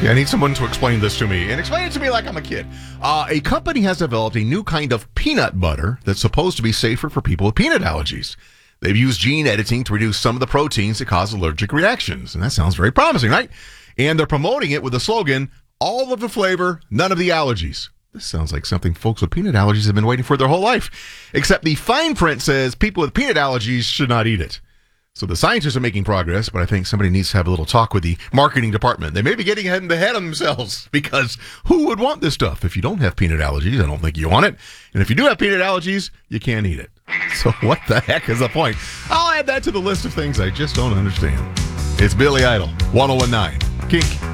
Yeah, I need someone to explain this to me, and explain it to me like I'm a kid. A company has developed a new kind of peanut butter that's supposed to be safer for people with peanut allergies. They've used gene editing to reduce some of the proteins that cause allergic reactions, and that sounds very promising, right? And they're promoting it with the slogan, all of the flavor, none of the allergies. This sounds like something folks with peanut allergies have been waiting for their whole life. Except the fine print says people with peanut allergies should not eat it. So the scientists are making progress, but I think somebody needs to have a little talk with the marketing department. They may be getting ahead of themselves, because who would want this stuff? If you don't have peanut allergies, I don't think you want it. And if you do have peanut allergies, you can't eat it. So what the heck is the point? I'll add that to the list of things I just don't understand. It's Billy Idol, 1019 Kink.